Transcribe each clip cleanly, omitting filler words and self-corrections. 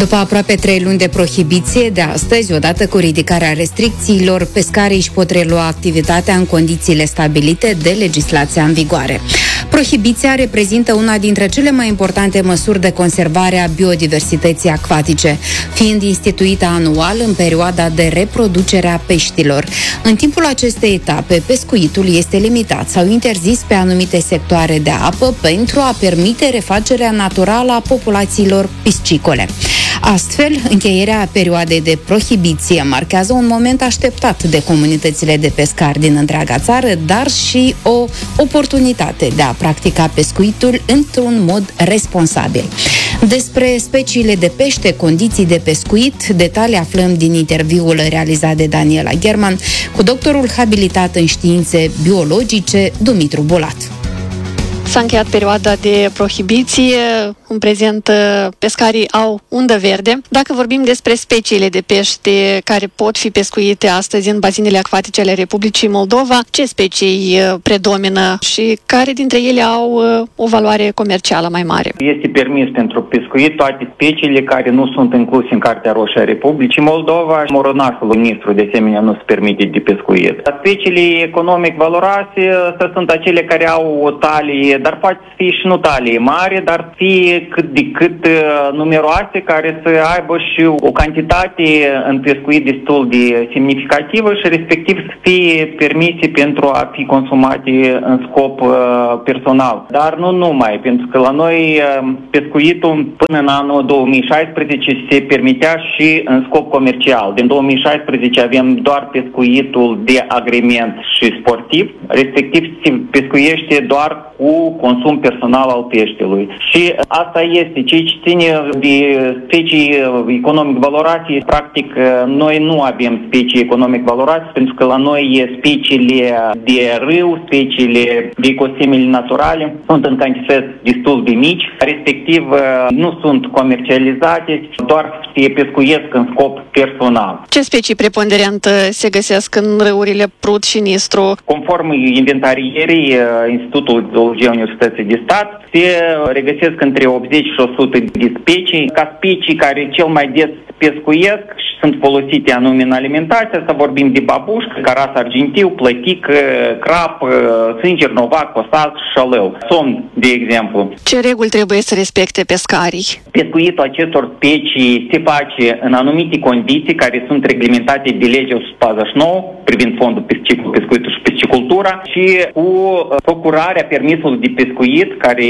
După aproape 3 luni de prohibiție, de astăzi, odată cu ridicarea restricțiilor, pescarii își pot relua activitatea în condițiile stabilite de legislația în vigoare. Prohibiția reprezintă una dintre cele mai importante măsuri de conservare a biodiversității acvatice, fiind instituită anual în perioada de reproducere a peștilor. În timpul acestei etape, pescuitul este limitat sau interzis pe anumite sectoare de apă pentru a permite refacerea naturală a populațiilor piscicole. Astfel, încheierea perioadei de prohibiție marchează un moment așteptat de comunitățile de pescari din întreaga țară, dar și o oportunitate de a practica pescuitul într-un mod responsabil. Despre speciile de pește, condiții de pescuit, detalii aflăm din interviul realizat de Daniela German cu doctorul habilitat în științe biologice, Dumitru Bulat. S-a încheiat perioada de prohibiție. În prezent, pescarii au undă verde. Dacă vorbim despre speciile de pește care pot fi pescuite astăzi în bazinele acvatice ale Republicii Moldova, ce specii predomină și care dintre ele au o valoare comercială mai mare? Este permis pentru pescuit toate speciile care nu sunt incluse în Cartea Roșie a Republicii Moldova. Moronașul ministru, de asemenea, nu se permite de pescuit. Speciile economic valoroase sunt acele care au o talie, dar poate să fie și nu talie mare, dar fie cât de cât numeroase, care să aibă și o cantitate în pescuit destul de semnificativă și respectiv să fie permise pentru a fi consumate în scop personal. Dar nu numai, pentru că la noi pescuitul până în anul 2016 se permitea și în scop comercial. Din 2016 avem doar pescuitul de agrement și sportiv, respectiv se pescuiește doar cu consum personal al peștelui. Și asta este ceea ce ține de specii economic valorate. Practic, noi nu avem specii economic valorate, pentru că la noi speciile de râu, speciile de ecosistemele naturale sunt în cantități destul de mici, respectiv nu sunt comercializate, doar se pescuiesc în scop personal. Ce specii preponderent se găsesc în râurile Prut și Nistru? Conform inventarierii Institutului de Geologie a Universității de Stat, se regăsesc între 80 și 100 de specii. Ca specii care cel mai des pescuiesc și sunt folosite anume în alimentație, să vorbim de babușcă, caras argintiu, plătic, crap, sânger, novac, cosas și șalău. Somn, de exemplu. Ce reguli trebuie să respecte pescarii? Pescuitul acestor specii se face în anumite condiții care sunt reglementate de legea 149 privind fondul piscicol, pescuitul și piscicultura și cu procurarea permisului de pescuit care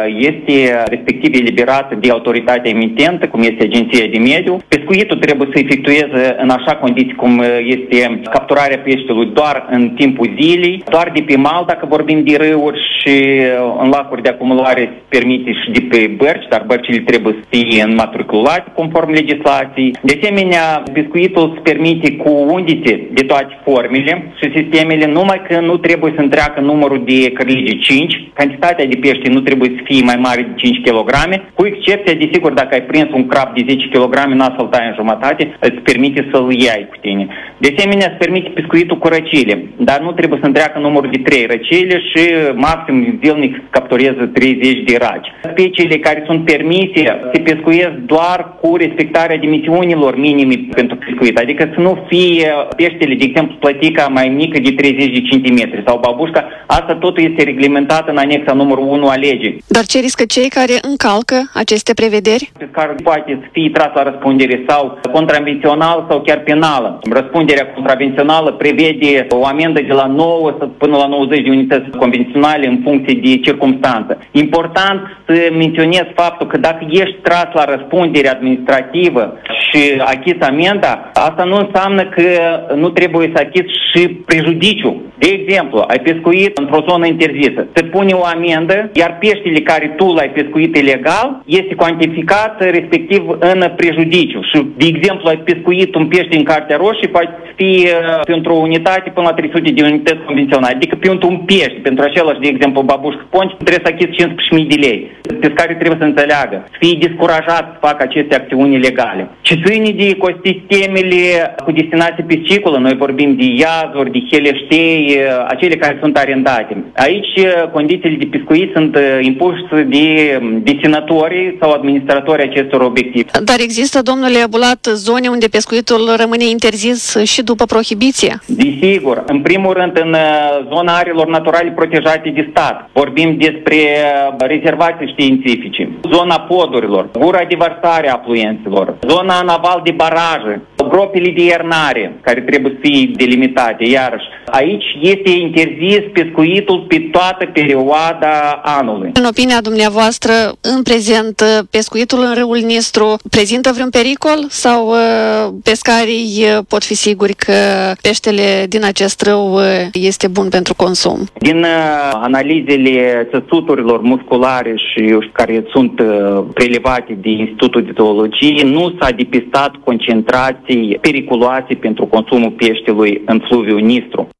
este respectiv eliberat de autoritatea emitentă, cum este Agenția de Mediu. Pescuitul trebuie să efectueze în așa condiții cum este capturarea peștelui doar în timpul zilei, doar de pe mal, dacă vorbim de râuri, și în lacuri de acumulare se permite și de pe bărci, dar bărcile trebuie să fie înmatriculate conform legislației. De asemenea, pescuitul se permite cu undițe de toate formele și sistemele, numai că nu trebuie să întreacă numărul de cărlige 5. Cantitatea de pește nu trebuie să fie mai mare de 5 kg, cu excepția, desigur, dacă ai prins un crab de 10 kg, n-a să-l tai în jumătate, îți permite să-l iai cu tine. De asemenea, îți permite pescuitul cu răcile, dar nu trebuie să întreacă numărul de 3 răcile și maxim zilnic să captureze 30 de raci. Speciile care sunt permise se pescuiesc doar cu respectarea dimensiunilor minime pentru pescuit, adică să nu fie peștele, de exemplu, plătica mai mică de 30 de centimetri sau babușca, asta totul este reglementat în anexa numărul 1 a legii. Dar ce riscă cei care încalcă aceste prevederi? Pescarul poate să fie tras la răspundere sau contravențională sau chiar penală. Răspunderea contravențională prevede o amendă de la 9 până la 90 de unități convenționale în funcție de circumstanță. Important să menționez faptul că dacă ești tras la răspundere administrativă și achizi amenda, asta nu înseamnă că nu trebuie să achizi și prejudiciu. De exemplu, ai pescuit într-o zonă interzisă, se pune o amendă, iar peștele care tu l-ai pescuit ilegal este cuantificat respectiv în prejudiciu. Și, de exemplu, ai pescuit un pește în Cartea Roșie, poate fi pentru o unitate până la 300 de unități convenționale. Adică pentru un pește, pentru același, de exemplu, babușcă ponci, trebuie să achizi 15.000 de lei. Pescarii trebuie să înțeleagă, să fie descurajați să facă aceste acțiuni ilegale. Ce ține de ecosistemele cu destinație piscicolă, noi vorbim de iazuri, de heleștei, acele care sunt arendate. Aici condițiile de pescuit sunt impuse de deținătorii sau administratorii acestor obiective. Dar există, domnule Bulat, zone unde pescuitul rămâne interzis și după prohibiție? Desigur. În primul rând, în zona arelor naturale protejate de stat. Vorbim despre rezervații științifice, zona podurilor, gura de vărsare a afluenților, zona naval de baraje, gropile de iernare, care trebuie să fie delimitate, iarăși. Aici este interzis pescuitul pe toată perioada anului. În opinia dumneavoastră, în prezent, pescuitul în râul Nistru prezintă vreun pericol sau pescarii pot fi siguri că peștele din acest râu este bun pentru consum? Din analizele țăsuturilor musculare și care sunt prelevate de Institutul de Zoologie, nu s-a depistat concentrații periculoase pentru consumul peștelui în fluviul Nistru.